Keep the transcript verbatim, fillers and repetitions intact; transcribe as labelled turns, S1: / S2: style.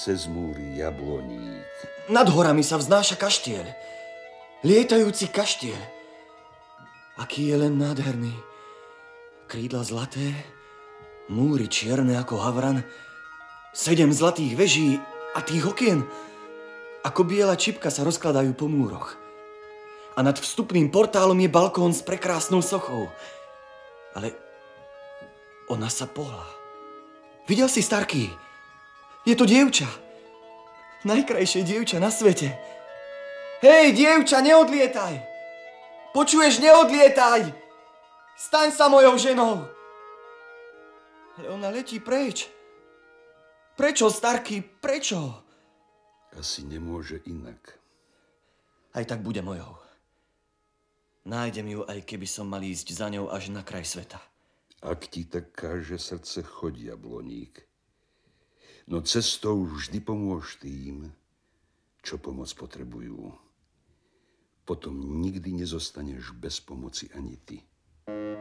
S1: cez múry Jabloník.
S2: Nad horami sa vznáša kaštieľ. Lietajúci kaštieľ. Aký je len nádherný. Krídla zlaté, múry čierne ako havran, sedem zlatých veží a tých okien, ako biela čipka sa rozkladajú po múroch. A nad vstupným portálom je balkón s prekrásnou sochou. Ale ona sa pohla. Videl si, Starký? Je to dievča. Najkrajšie dievča na svete. Hej, dievča, neodlietaj! Počuješ, neodlietaj! Staň sa mojou ženou! Ale ona letí preč. Prečo, Starký, prečo?
S1: Asi nemôže inak.
S2: Aj tak bude mojou. Nájdem ju, aj keby som mal ísť za ňou až na kraj sveta.
S1: Ak ti tak káže srdce, choď, Jabloník. No cestou vždy pomôž tým, čo pomoc potrebujú. Potom nikdy nezostaneš bez pomoci ani ty.